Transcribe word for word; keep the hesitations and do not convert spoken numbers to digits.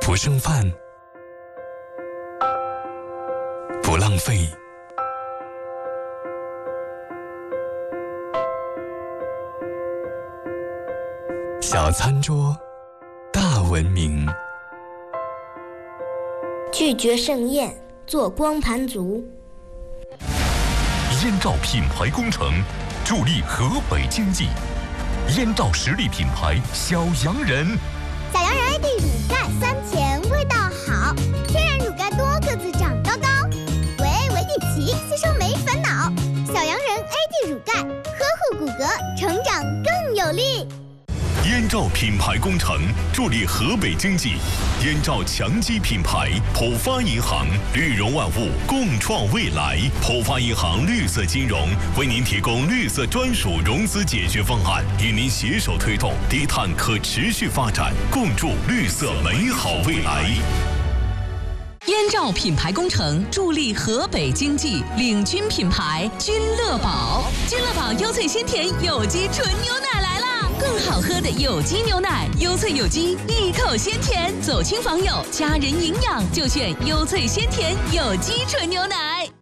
不剩饭，不浪费，小餐桌，大文明。 拒绝盛宴，做光盘族。 燕赵品牌工程助力河北经济。燕赵实力品牌小洋人。 小洋人 A D 乳钙酸甜味道好，天然乳钙多，个子长高高。维 A 维 D 奇，吸收没烦恼。小洋人 A D 乳钙，呵护骨骼，成长更有力。 燕赵品牌工程助力河北经济。燕赵强基品牌，浦发银行，绿融万物，共创未来。浦发银行绿色金融为您提供绿色专属融资解决方案，与您携手推动低碳可持续发展，共筑绿色美好未来。 燕赵品牌工程助力河北经济，领军品牌君乐宝。君乐宝优萃鲜甜有机纯牛奶来啦！更好喝的有机牛奶，优萃有机，一口鲜甜。走亲访友，家人营养，就选优萃鲜甜有机纯牛奶。